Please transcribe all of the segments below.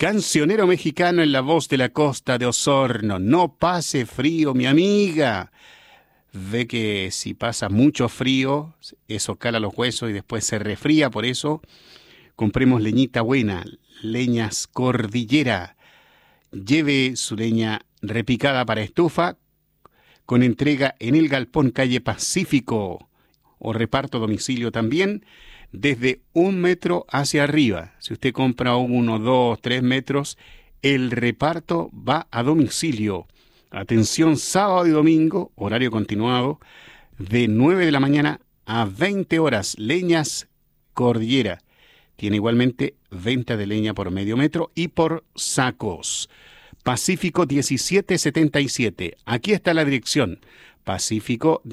Cancionero mexicano en la voz de la costa de Osorno. No pase frío, mi amiga. Ve que si pasa mucho frío, eso cala los huesos y después se resfría. Por eso, compremos leñita buena, leñas Cordillera. Lleve su leña repicada para estufa con entrega en el Galpón Calle Pacífico o reparto a domicilio también desde 1 metro hacia arriba. Si usted compra 1, 2, 3 metros, el reparto va a domicilio. Atención, sábado y domingo, horario continuado, de 9 de la mañana a 20 horas. Leñas Cordillera. Tiene igualmente venta de leña por medio metro y por sacos. Pacífico 1777. Aquí está la dirección. Pacífico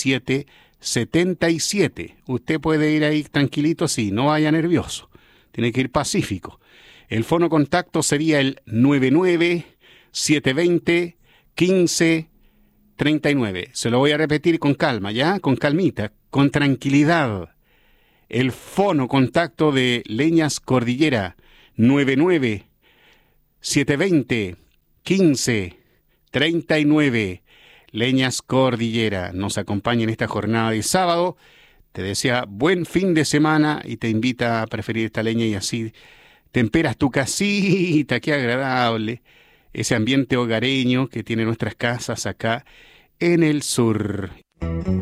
1777. Usted puede ir ahí tranquilito, sí, no vaya nervioso. Tiene que ir pacífico. El fono contacto sería el 99-720-1539. Se lo voy a repetir con calma, ¿ya? Con calmita, con tranquilidad. El fono contacto de Leñas Cordillera, 99-720-1539. Leñas Cordillera nos acompaña en esta jornada de sábado. Te desea buen fin de semana y te invita a preferir esta leña y así temperas tu casita. Qué agradable ese ambiente hogareño que tiene nuestras casas acá en el sur.